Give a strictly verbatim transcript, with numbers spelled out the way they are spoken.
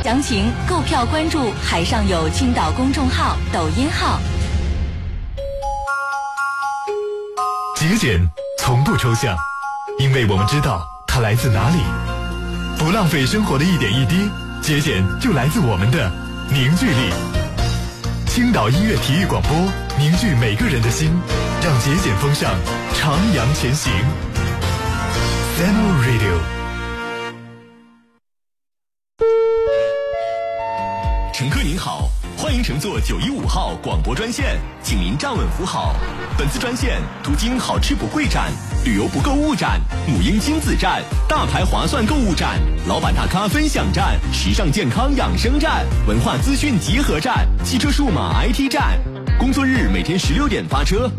详情购票关注海上有青岛公众号、抖音号。 节俭从不抽象，因为我们知道它来自哪里。不浪费生活的一点一滴，节俭就来自我们的凝聚力。青岛音乐体育广播凝聚每个人的心，让节俭风尚徜徉前行。Sano Radio。 乘客您好，欢迎乘坐九一五号广播专线，请您站稳扶好。本次专线途经好吃不贵站、旅游不购物站、母婴亲子站、大牌划算购物站、老板大咖分享站、时尚健康养生站、文化资讯集合站、汽车数码 I T 站。工作日每天十六点发车。